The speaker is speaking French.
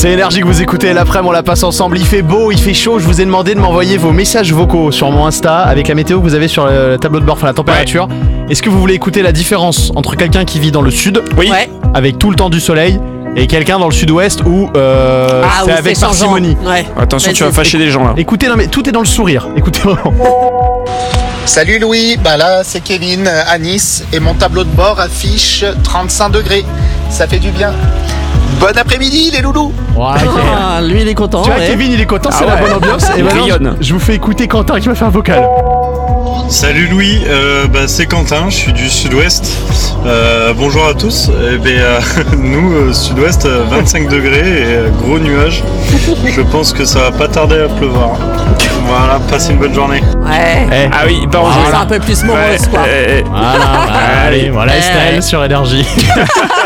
C'est Énergie que vous écoutez, l'après-midi on la passe ensemble, il fait beau, il fait chaud, je vous ai demandé de m'envoyer vos messages vocaux sur mon Insta avec la météo que vous avez sur le tableau de bord, enfin la température. Est-ce que vous voulez écouter la différence entre quelqu'un qui vit dans le sud, avec tout le temps du soleil, et quelqu'un dans le sud-ouest où c'est avec parcimonie. Attention, tu vas fâcher des gens là. Écoutez, non mais tout est dans le sourire, écoutez vraiment. Salut Louis, bah là c'est Kevin à Nice et mon tableau de bord affiche 35 degrés. Ça fait du bien. Bon après-midi les loulous. Lui il est content. Tu vois, Kevin il est content, c'est la bonne ambiance. Et maintenant je vous fais écouter Quentin qui m'a fait un vocal. Salut Louis, c'est Quentin, je suis du sud-ouest. Bonjour à tous. Nous, sud-ouest, 25 degrés et gros nuages. Je pense que ça va pas tarder à pleuvoir. Voilà, passez une bonne journée. Ah oui, il part en C'est un peu plus morose quoi. Voilà, allez, voilà Estelle sur Énergie.